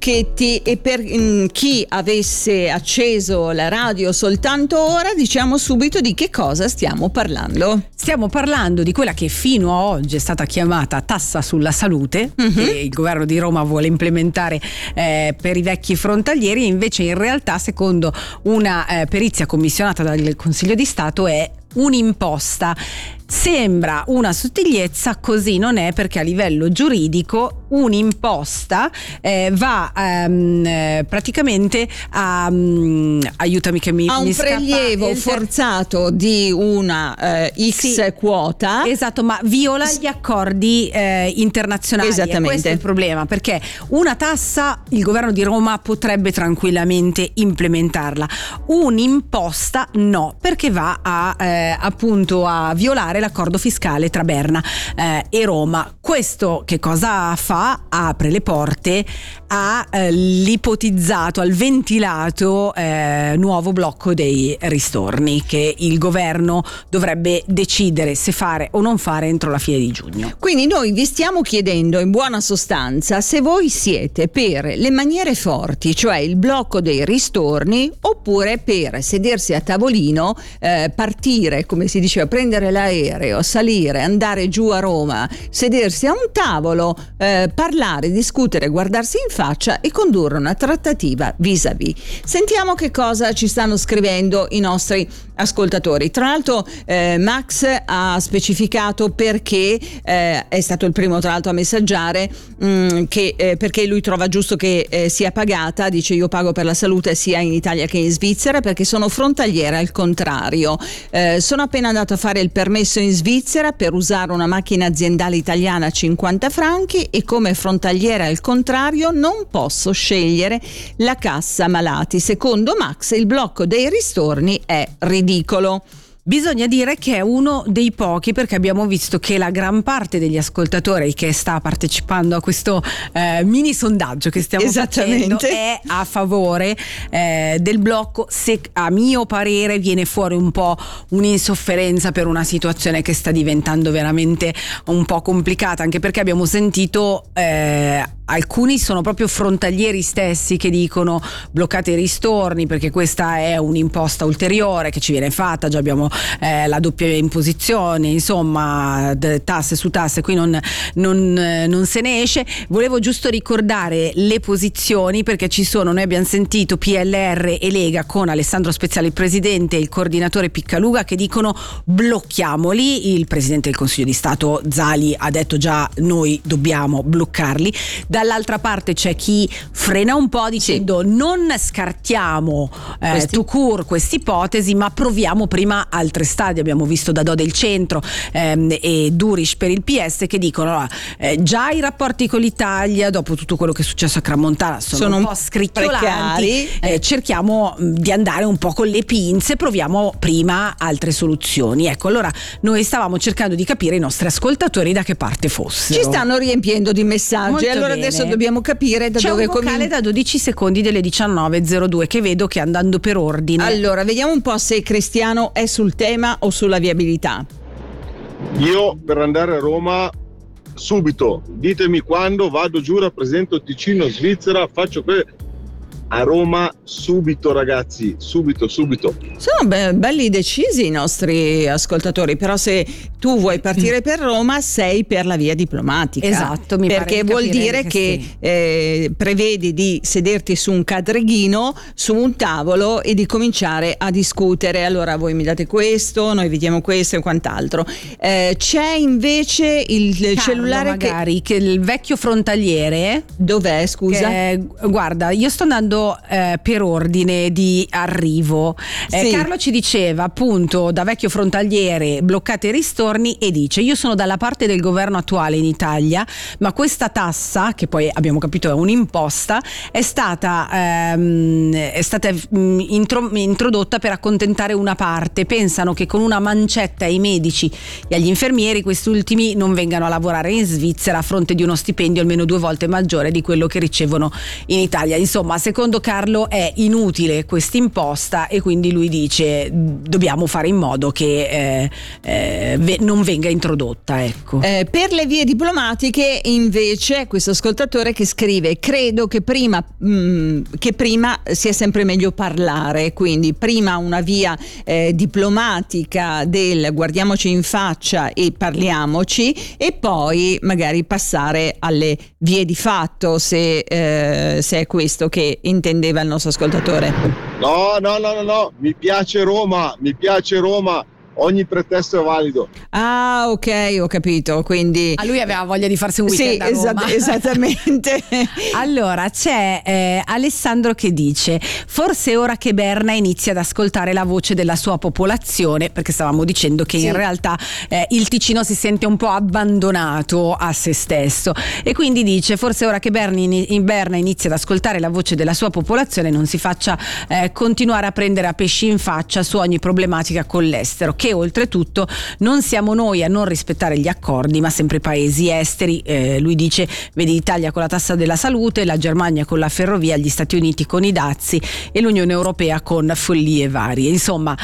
Lucchetti, e per chi avesse acceso la radio soltanto ora, diciamo subito di che cosa stiamo parlando. Stiamo parlando di quella che fino a oggi è stata chiamata tassa sulla salute, che il governo di Roma vuole implementare per i vecchi frontalieri, invece in realtà, secondo una perizia commissionata dal Consiglio di Stato, è un'imposta. Sembra una sottigliezza, così non è, perché a livello giuridico un'imposta va praticamente a aiutami che mi un scappa prelievo forzato di una X quota. Esatto, ma viola gli accordi internazionali. Esattamente. E questo è il problema, perché una tassa il governo di Roma potrebbe tranquillamente implementarla, un'imposta no, perché va appunto a violare l'accordo fiscale tra Berna e Roma. Questo che cosa fa? Apre le porte all'ipotizzato, al ventilato nuovo blocco dei ristorni, che il governo dovrebbe decidere se fare o non fare entro la fine di giugno. Quindi noi vi stiamo chiedendo in buona sostanza se voi siete per le maniere forti, cioè il blocco dei ristorni, oppure per sedersi a tavolino, partire, come si diceva, prendere l'aereo, salire, andare giù a Roma, sedersi a un tavolo, parlare, discutere, guardarsi in faccia e condurre una trattativa vis-à-vis. Sentiamo che cosa ci stanno scrivendo i nostri ascoltatori. Tra l'altro Max ha specificato perché è stato il primo tra l'altro a messaggiare, che perché lui trova giusto che sia pagata. Dice: io pago per la salute sia in Italia che in Svizzera perché sono frontaliera, al contrario. Sono appena andato a fare il permesso in Svizzera per usare una macchina aziendale italiana a 50 franchi e come frontaliera al contrario non posso scegliere la cassa malati. Secondo Max il blocco dei ristorni è ridicolo. Bisogna dire che è uno dei pochi, perché abbiamo visto che la gran parte degli ascoltatori che sta partecipando a questo mini sondaggio che stiamo facendo è a favore del blocco, se a mio parere viene fuori un po' un'insofferenza per una situazione che sta diventando veramente un po' complicata, anche perché abbiamo sentito alcuni sono proprio frontalieri stessi che dicono bloccate i ristorni perché questa è un'imposta ulteriore che ci viene fatta, già abbiamo la doppia imposizione, insomma tasse su tasse, qui non se ne esce. Volevo giusto ricordare le posizioni, perché ci sono, noi abbiamo sentito PLR e Lega con Alessandro Speziale, il presidente, e il coordinatore Piccaluga, che dicono blocchiamoli. Il presidente del Consiglio di Stato Zali ha detto già noi dobbiamo bloccarli. Dall'altra parte c'è chi frena un po' dicendo non scartiamo tout court quest'ipotesi, ma proviamo prima altre stadi. Abbiamo visto Dadò del Centro e Durish per il PS che dicono già i rapporti con l'Italia dopo tutto quello che è successo a Crans-Montana sono un po' scricchiolanti, cerchiamo di andare un po' con le pinze, proviamo prima altre soluzioni. Ecco, allora noi stavamo cercando di capire i nostri ascoltatori da che parte fossero. Ci stanno riempiendo di messaggi. Molto allora bene. Adesso dobbiamo capire da dove cominciare. C'è un vocale da 12 secondi delle 19:02 che vedo che, andando per ordine, allora vediamo un po' se Cristiano è sul tema o sulla viabilità. Io per andare a Roma subito, ditemi quando, vado giù, rappresento Ticino, Svizzera, faccio a Roma subito, ragazzi, subito. Sono belli decisi i nostri ascoltatori, però se tu vuoi partire per Roma sei per la via diplomatica. Esatto, perché vuol dire che prevedi di sederti su un cadreghino, su un tavolo e di cominciare a discutere. Allora voi mi date questo, noi vediamo questo e quant'altro. C'è invece il Carlo, cellulare magari che il vecchio frontaliere. Dov'è, scusa? Guarda, io sto andando per ordine di arrivo. Carlo ci diceva appunto da vecchio frontaliere bloccate i ristorni e dice: io sono dalla parte del governo attuale in Italia, ma questa tassa, che poi abbiamo capito è un'imposta, è stata introdotta per accontentare una parte. Pensano che con una mancetta ai medici e agli infermieri questi ultimi non vengano a lavorare in Svizzera a fronte di uno stipendio almeno 2 volte maggiore di quello che ricevono in Italia. Insomma, secondo secondo Carlo è inutile questa imposta e quindi lui dice dobbiamo fare in modo che non venga introdotta, ecco. Per le vie diplomatiche invece questo ascoltatore che scrive: credo che prima sia sempre meglio parlare, quindi prima una via diplomatica del guardiamoci in faccia e parliamoci, e poi magari passare alle vie di fatto, se è questo che intendeva il nostro ascoltatore. No, mi piace Roma, ogni pretesto è valido. Ah, ok, ho capito. Quindi a lui aveva voglia di farsi un weekend a Roma. Esattamente. Allora c'è Alessandro che dice: forse è ora che Berna inizia ad ascoltare la voce della sua popolazione, perché stavamo dicendo che in realtà il Ticino si sente un po' abbandonato a se stesso, e quindi dice forse è ora che Berna inizia ad ascoltare la voce della sua popolazione, non si faccia continuare a prendere a pesci in faccia su ogni problematica con l'estero, che oltretutto non siamo noi a non rispettare gli accordi, ma sempre i paesi esteri. Lui dice: vedi l'Italia con la tassa della salute, la Germania con la ferrovia, gli Stati Uniti con i dazi e l'Unione Europea con follie varie. Insomma,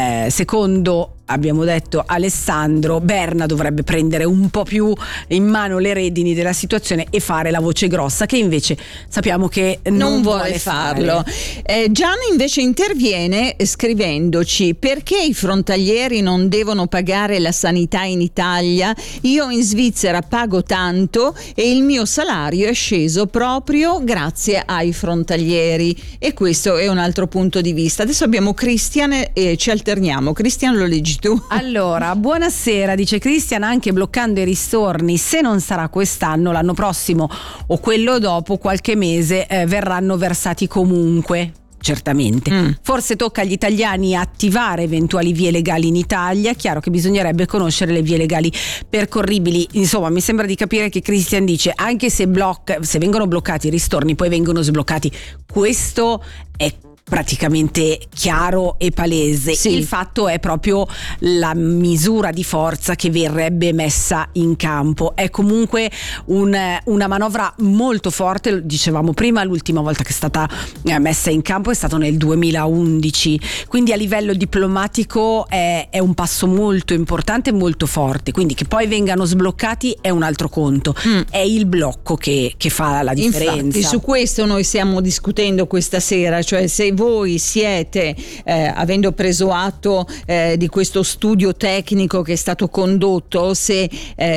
secondo abbiamo detto Alessandro, Berna dovrebbe prendere un po' più in mano le redini della situazione e fare la voce grossa, che invece sappiamo che non vuole farlo. Gian invece interviene scrivendoci: perché i frontalieri non devono pagare la sanità in Italia? Io in Svizzera pago tanto e il mio salario è sceso proprio grazie ai frontalieri, e questo è un altro punto di vista. Adesso abbiamo Christian e ci alterniamo. Christian, lo leggi tu? Allora, buonasera, dice Christian, anche bloccando i ristorni, se non sarà quest'anno, l'anno prossimo o quello dopo, qualche mese verranno versati comunque. Certamente. Forse tocca agli italiani attivare eventuali vie legali in Italia. Chiaro che bisognerebbe conoscere le vie legali percorribili. Insomma, mi sembra di capire che Christian dice: anche se vengono bloccati i ristorni, poi vengono sbloccati. Questo è praticamente chiaro e palese. Sì. Il fatto è proprio la misura di forza che verrebbe messa in campo. È comunque una manovra molto forte. Lo dicevamo prima, l'ultima volta che è stata messa in campo è stato nel 2011, quindi a livello diplomatico è un passo molto importante e molto forte. Quindi che poi vengano sbloccati è un altro conto. È il blocco che fa la differenza. Infatti su questo noi stiamo discutendo questa sera, cioè se voi siete, avendo preso atto di questo studio tecnico che è stato condotto, se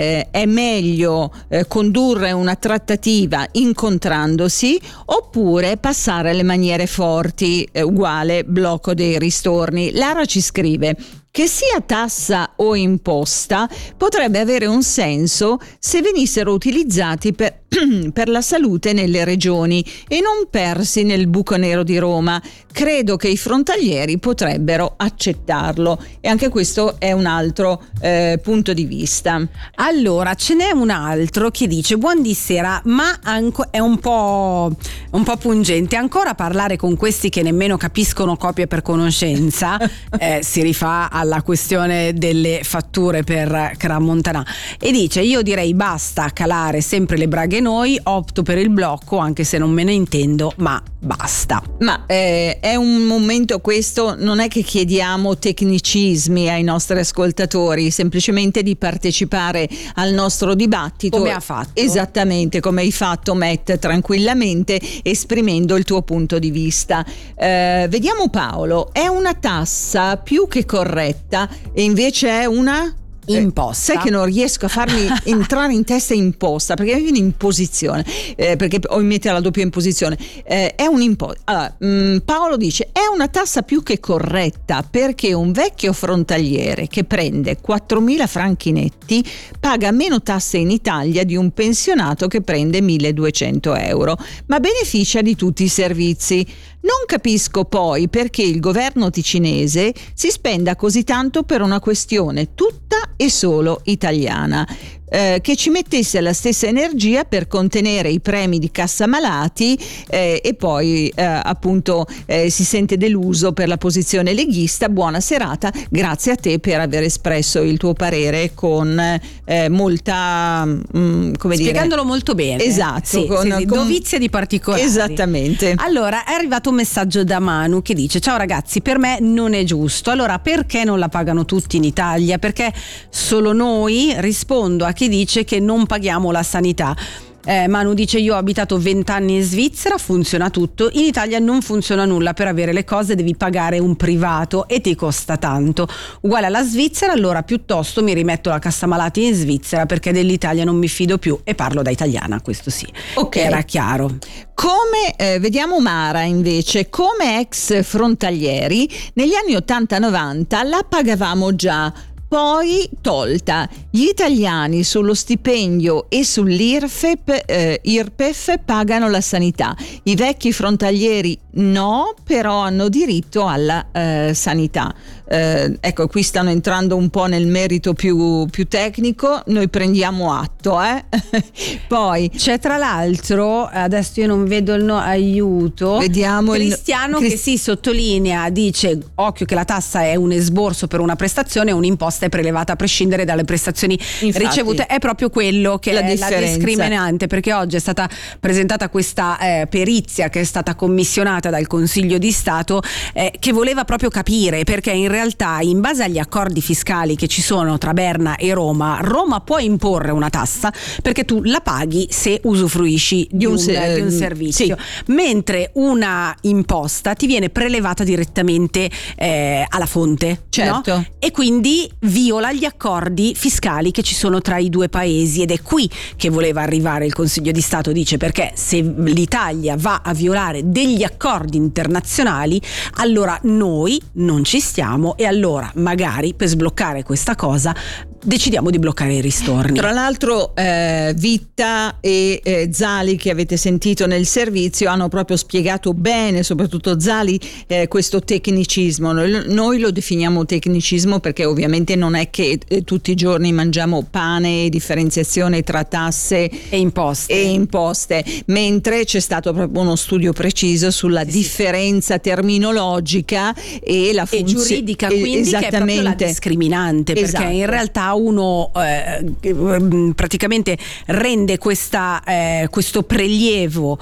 è meglio condurre una trattativa incontrandosi oppure passare alle maniere forti, uguale blocco dei ristorni. Lara ci scrive: che sia tassa o imposta potrebbe avere un senso se venissero utilizzati per la salute nelle regioni e non persi nel buco nero di Roma. Credo che i frontalieri potrebbero accettarlo, e anche questo è un altro punto di vista. Allora ce n'è un altro che dice: buondisera, ma è un po' pungente ancora parlare con questi che nemmeno capiscono copia per conoscenza. Si rifà alla questione delle fatture per Crans-Montana e dice: io direi basta calare sempre le braghe, noi opto per il blocco anche se non me ne intendo, ma basta. Ma è un momento questo, non è che chiediamo tecnicismi ai nostri ascoltatori, semplicemente di partecipare al nostro dibattito come ha fatto. Esattamente come hai fatto, Matt, tranquillamente esprimendo il tuo punto di vista. Vediamo Paolo: è una tassa più che corretta e invece è una imposta. Sai che non riesco a farmi entrare in testa imposta, perché è un'imposizione, perché ho in mente la doppia imposizione. È un'imposta. Allora, Paolo dice: è una tassa più che corretta perché un vecchio frontaliere che prende 4.000 franchi netti paga meno tasse in Italia di un pensionato che prende 1.200 euro, ma beneficia di tutti i servizi. Non capisco poi perché il governo ticinese si spenda così tanto per una questione tutta e solo italiana. che ci mettesse la stessa energia per contenere i premi di cassa malati, e poi appunto si sente deluso per la posizione leghista. Buona serata, grazie a te per aver espresso il tuo parere con molta spiegandolo molto bene. Esatto, con dovizia di particolari. Esattamente. Allora è arrivato un messaggio da Manu che dice: ciao ragazzi, per me non è giusto. Allora perché non la pagano tutti in Italia? Perché solo noi? Rispondo a chi dice che non paghiamo la sanità. Manu dice: io ho abitato 20 anni in Svizzera, funziona tutto, in Italia non funziona nulla, per avere le cose devi pagare un privato e ti costa tanto, uguale alla Svizzera. Allora piuttosto mi rimetto la cassa malati in Svizzera, perché dell'Italia non mi fido più, e parlo da italiana, questo sì, ok, era chiaro. Come vediamo Mara invece, come ex frontalieri negli anni 80-90 la pagavamo già, poi tolta. Gli italiani sullo stipendio e sull'IRPEF pagano la sanità, i vecchi frontalieri no, però hanno diritto alla sanità. Ecco, qui stanno entrando un po' nel merito più tecnico, noi prendiamo atto. Poi c'è tra l'altro, adesso io non vedo il aiuto, vediamo Cristiano che si sottolinea, dice: occhio che la tassa è un esborso per una prestazione e un'imposta è prelevata a prescindere dalle prestazioni ricevute. È proprio quello che è la discriminante, perché oggi è stata presentata questa perizia che è stata commissionata dal Consiglio di Stato, che voleva proprio capire perché in realtà, in base agli accordi fiscali che ci sono tra Berna e Roma può imporre una tassa perché tu la paghi se usufruisci di un servizio, mentre una imposta ti viene prelevata direttamente alla fonte, certo, no? E quindi viola gli accordi fiscali che ci sono tra i due paesi, ed è qui che voleva arrivare il Consiglio di Stato. Dice: perché se l'Italia va a violare degli accordi internazionali, allora noi non ci stiamo, e allora magari per sbloccare questa cosa decidiamo di bloccare i ristorni. Tra l'altro Vitta e Zali, che avete sentito nel servizio, hanno proprio spiegato bene, soprattutto Zali, questo tecnicismo. Noi lo definiamo tecnicismo perché ovviamente non è che tutti i giorni mangiamo pane e differenziazione tra tasse e imposte, mentre c'è stato proprio uno studio preciso sulla differenza terminologica e la funzione giuridica, quindi che è proprio la discriminante, perché esatto, in realtà uno praticamente rende questo prelievo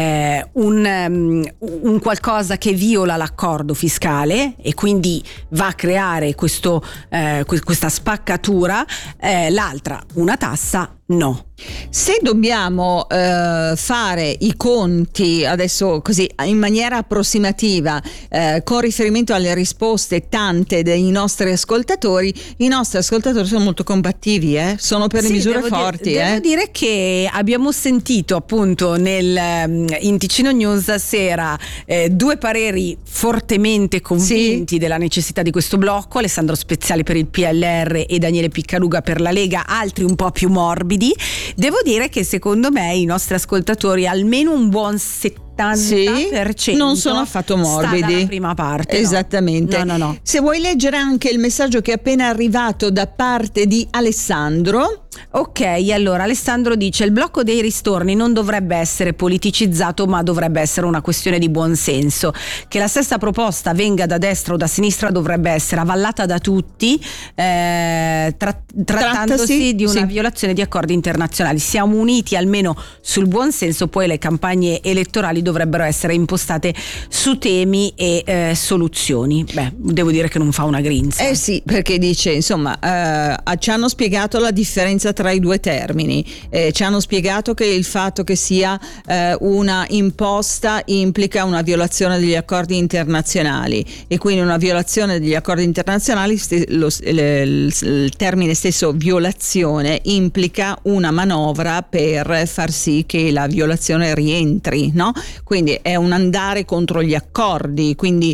un qualcosa che viola l'accordo fiscale, e quindi va a creare questa spaccatura, l'altra una tassa no. Se dobbiamo fare i conti adesso così in maniera approssimativa, con riferimento alle risposte tante dei nostri ascoltatori, i nostri ascoltatori sono molto combattivi, sono per le misure forti. Devo dire che abbiamo sentito appunto in Ticino News sera due pareri fortemente convinti della necessità di questo blocco: Alessandro Speziali per il PLR e Daniele Piccaluga per la Lega, altri un po' più morbidi. Devo dire che secondo me i nostri ascoltatori, almeno un buon 70% non sono affatto morbidi, sta dalla prima parte. Esattamente. No. Se vuoi leggere anche il messaggio che è appena arrivato da parte di Alessandro. Ok, allora Alessandro dice: il blocco dei ristorni non dovrebbe essere politicizzato, ma dovrebbe essere una questione di buonsenso. Che la stessa proposta venga da destra o da sinistra dovrebbe essere avallata da tutti, trattandosi di una violazione di accordi internazionali. Siamo uniti almeno sul buonsenso, poi le campagne elettorali dovrebbero essere impostate su temi e soluzioni. Devo dire che non fa una grinza. Sì, perché dice, insomma, ci hanno spiegato la differenza tra i due termini, ci hanno spiegato che il fatto che sia una imposta implica una violazione degli accordi internazionali, e quindi una violazione degli accordi internazionali, il termine stesso violazione implica una manovra per far sì che la violazione rientri, no? Quindi è un andare contro gli accordi, quindi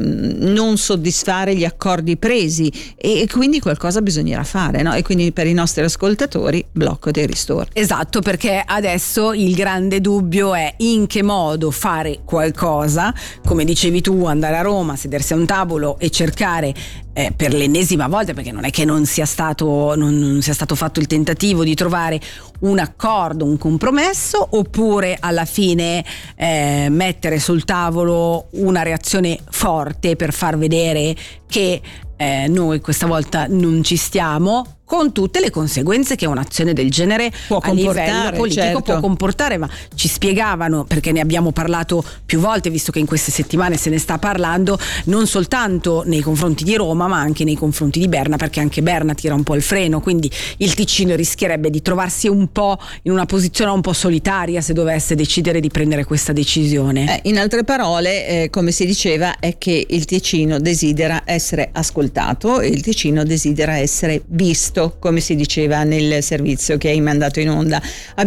non soddisfare gli accordi presi, e quindi qualcosa bisognerà fare, no? E quindi per i nostri nostri ascoltatori, blocco dei ristorni. Esatto, perché adesso il grande dubbio è in che modo fare qualcosa, come dicevi tu, andare a Roma, sedersi a un tavolo e cercare per l'ennesima volta, perché non è che non sia stato fatto il tentativo di trovare un accordo, un compromesso, oppure alla fine mettere sul tavolo una reazione forte per far vedere che noi questa volta non ci stiamo, con tutte le conseguenze che un'azione del genere a livello politico può comportare. Ma ci spiegavano, perché ne abbiamo parlato più volte, visto che in queste settimane se ne sta parlando, non soltanto nei confronti di Roma ma anche nei confronti di Berna, perché anche Berna tira un po' il freno, quindi il Ticino rischierebbe di trovarsi un po' in una posizione un po' solitaria se dovesse decidere di prendere questa decisione. In altre parole, come si diceva, è che il Ticino desidera essere ascoltato e il Ticino desidera essere visto, come si diceva nel servizio che hai mandato in onda.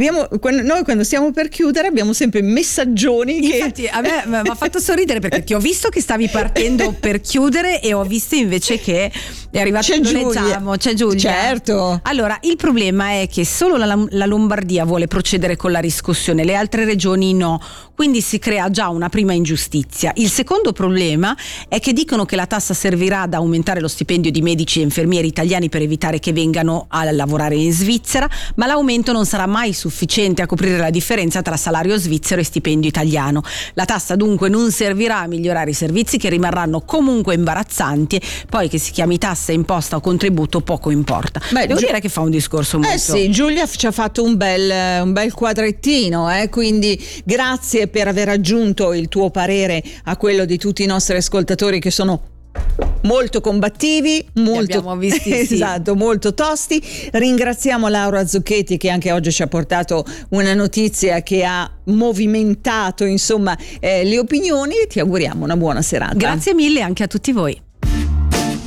Noi quando stiamo per chiudere abbiamo sempre messaggioni che... Infatti a me mi ha fatto sorridere, perché ti ho visto che stavi partendo per chiudere e ho visto invece che è arrivato. C'è Giulia. Certo. Allora, il problema è che solo la Lombardia vuole procedere con la riscossione, le altre regioni no, quindi si crea già una prima ingiustizia. Il secondo problema è che dicono che la tassa servirà ad aumentare lo stipendio di medici e infermieri italiani per evitare che vengano a lavorare in Svizzera, ma l'aumento non sarà mai sufficiente a coprire la differenza tra salario svizzero e stipendio italiano. La tassa dunque non servirà a migliorare i servizi, che rimarranno comunque imbarazzanti, poi che si chiami tassa, imposta o contributo poco importa. Devo dire che fa un discorso molto... sì, Giulia ci ha fatto un bel quadrettino, quindi grazie per aver aggiunto il tuo parere a quello di tutti i nostri ascoltatori, che sono molto combattivi, molto visti, esatto, molto tosti. Ringraziamo Laura Zucchetti, che anche oggi ci ha portato una notizia che ha movimentato le opinioni, e ti auguriamo una buona serata. Grazie mille anche a tutti voi.